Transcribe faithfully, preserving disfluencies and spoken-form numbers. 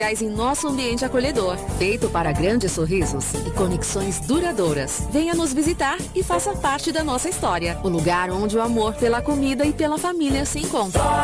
em nosso ambiente acolhedor, feito para grandes sorrisos e conexões duradouras. Venha nos visitar e faça parte da nossa história. O lugar onde o amor pela comida e pela família se encontra.